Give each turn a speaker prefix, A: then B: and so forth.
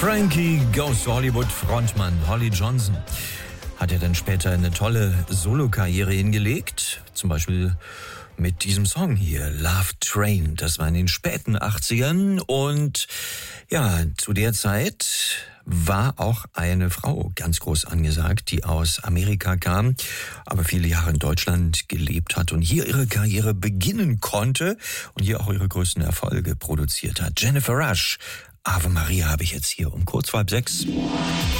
A: Frankie Goes to Hollywood Frontmann Holly Johnson hat ja dann später eine tolle Solokarriere hingelegt, zum Beispiel mit diesem Song hier, Love Train. Das war in den späten 80ern und ja, zu der Zeit war auch eine Frau ganz groß angesagt, die aus Amerika kam, aber viele Jahre in Deutschland gelebt hat und hier ihre Karriere beginnen konnte und hier auch ihre größten Erfolge produziert hat. Jennifer Rush, Ave Maria habe ich jetzt hier um kurz vor 5:30.